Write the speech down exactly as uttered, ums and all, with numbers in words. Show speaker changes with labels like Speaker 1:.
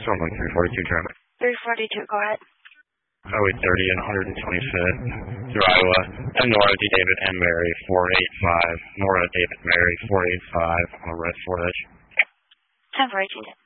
Speaker 1: Stormwind three forty-two traffic.
Speaker 2: three forty-two, go ahead.
Speaker 1: Highway thirty and one twenty-fifth through Iowa. And Nora, D. David, and Mary, four eight five. Nora, David, Mary, four eight five on the red Ford Edge.
Speaker 2: ten four eighteen.